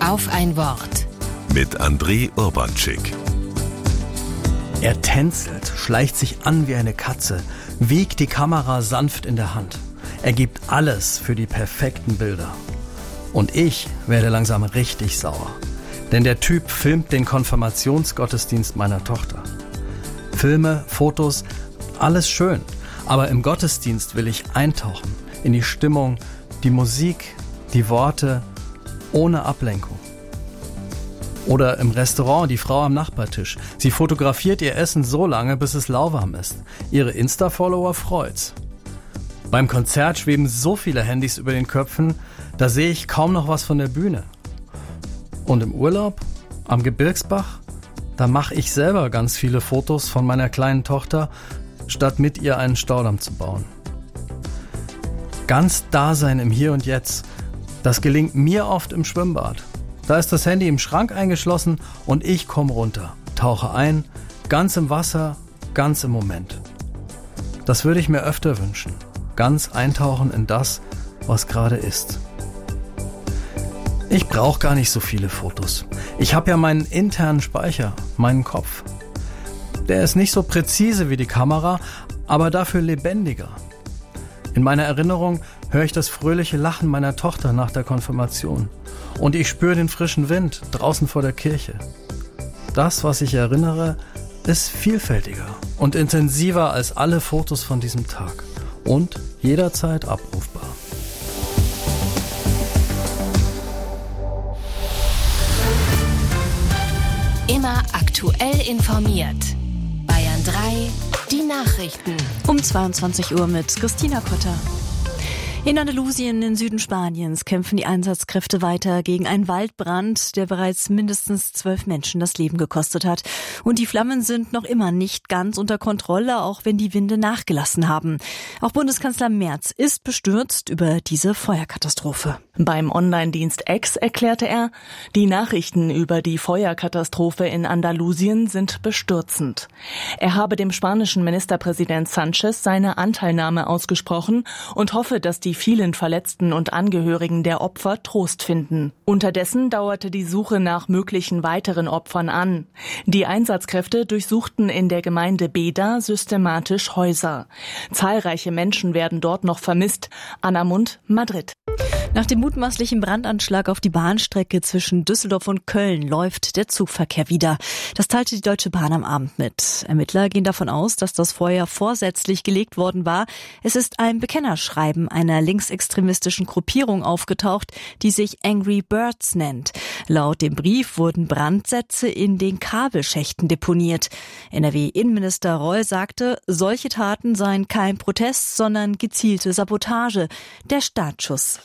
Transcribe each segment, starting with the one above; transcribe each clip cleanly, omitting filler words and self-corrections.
Auf ein Wort. Mit André Urbanczyk. Er tänzelt, schleicht sich an wie eine Katze, wiegt die Kamera sanft in der Hand. Er gibt alles für die perfekten Bilder. Und ich werde langsam richtig sauer. Denn der Typ filmt den Konfirmationsgottesdienst meiner Tochter. Filme, Fotos, alles schön. Aber im Gottesdienst will ich eintauchen in die Stimmung, die Musik, die Worte, ohne Ablenkung. Oder im Restaurant die Frau am Nachbartisch. Sie fotografiert ihr Essen so lange, bis es lauwarm ist. Ihre Insta-Follower freut's. Beim Konzert schweben so viele Handys über den Köpfen, da sehe ich kaum noch was von der Bühne. Und im Urlaub, am Gebirgsbach, da mache ich selber ganz viele Fotos von meiner kleinen Tochter, statt mit ihr einen Staudamm zu bauen. Ganz da sein im Hier und Jetzt, das gelingt mir oft im Schwimmbad. Da ist das Handy im Schrank eingeschlossen und ich komme runter, tauche ein, ganz im Wasser, ganz im Moment. Das würde ich mir öfter wünschen, ganz eintauchen in das, was gerade ist. Ich brauche gar nicht so viele Fotos. Ich habe ja meinen internen Speicher, meinen Kopf. Der ist nicht so präzise wie die Kamera, aber dafür lebendiger. In meiner Erinnerung höre ich das fröhliche Lachen meiner Tochter nach der Konfirmation. Und ich spüre den frischen Wind draußen vor der Kirche. Das, was ich erinnere, ist vielfältiger und intensiver als alle Fotos von diesem Tag. Und jederzeit abrufbar. Immer aktuell informiert. Bayern 3, die Nachrichten. Um 22 Uhr mit Christina Kotter. In Andalusien, im Süden Spaniens, kämpfen die Einsatzkräfte weiter gegen einen Waldbrand, der bereits mindestens 12 Menschen das Leben gekostet hat. Und die Flammen sind noch immer nicht ganz unter Kontrolle, auch wenn die Winde nachgelassen haben. Auch Bundeskanzler Merz ist bestürzt über diese Feuerkatastrophe. Beim Online-Dienst X erklärte er, die Nachrichten über die Feuerkatastrophe in Andalusien sind bestürzend. Er habe dem spanischen Ministerpräsident Sanchez seine Anteilnahme ausgesprochen und hoffe, dass die vielen Verletzten und Angehörigen der Opfer Trost finden. Unterdessen dauerte die Suche nach möglichen weiteren Opfern an. Die Einsatzkräfte durchsuchten in der Gemeinde Beda systematisch Häuser. Zahlreiche Menschen werden dort noch vermisst. Anna Mund, Madrid. Nach dem mutmaßlichen Brandanschlag auf die Bahnstrecke zwischen Düsseldorf und Köln läuft der Zugverkehr wieder. Das teilte die Deutsche Bahn am Abend mit. Ermittler gehen davon aus, dass das Feuer vorsätzlich gelegt worden war. Es ist ein Bekennerschreiben einer linksextremistischen Gruppierung aufgetaucht, die sich Angry Birds nennt. Laut dem Brief wurden Brandsätze in den Kabelschächten deponiert. NRW-Innenminister Reul sagte, solche Taten seien kein Protest, sondern gezielte Sabotage. Der Staatsschutz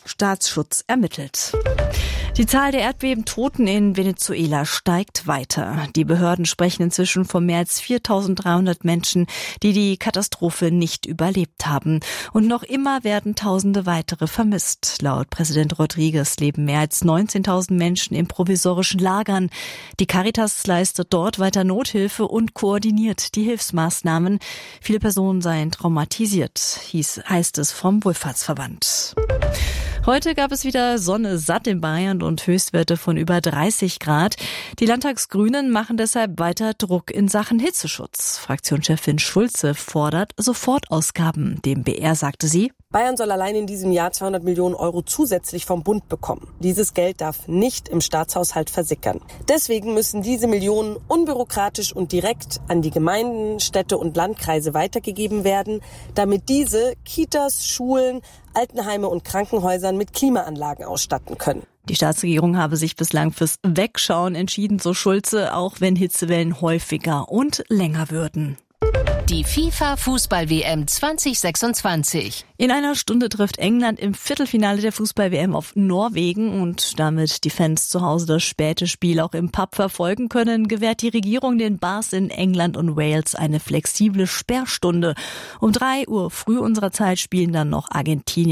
ermittelt. Die Zahl der Erdbebentoten in Venezuela steigt weiter. Die Behörden sprechen inzwischen von mehr als 4.300 Menschen, die die Katastrophe nicht überlebt haben. Und noch immer werden Tausende weitere vermisst. Laut Präsident Rodriguez leben mehr als 19.000 Menschen in provisorischen Lagern. Die Caritas leistet dort weiter Nothilfe und koordiniert die Hilfsmaßnahmen. Viele Personen seien traumatisiert, heißt es vom Wohlfahrtsverband. Heute gab es wieder Sonne satt in Bayern und Höchstwerte von über 30 Grad. Die Landtagsgrünen machen deshalb weiter Druck in Sachen Hitzeschutz. Fraktionschefin Schulze fordert Sofortausgaben. Dem BR sagte sie: Bayern soll allein in diesem Jahr 200 Millionen Euro zusätzlich vom Bund bekommen. Dieses Geld darf nicht im Staatshaushalt versickern. Deswegen müssen diese Millionen unbürokratisch und direkt an die Gemeinden, Städte und Landkreise weitergegeben werden, damit diese Kitas, Schulen, Altenheime und Krankenhäusern mit Klimaanlagen ausstatten können. Die Staatsregierung habe sich bislang fürs Wegschauen entschieden, so Schulze, auch wenn Hitzewellen häufiger und länger würden. Die FIFA-Fußball-WM 2026. In einer Stunde trifft England im Viertelfinale der Fußball-WM auf Norwegen und damit die Fans zu Hause das späte Spiel auch im Pub verfolgen können, gewährt die Regierung den Bars in England und Wales eine flexible Sperrstunde. Um 3 Uhr früh unserer Zeit spielen dann noch Argentinien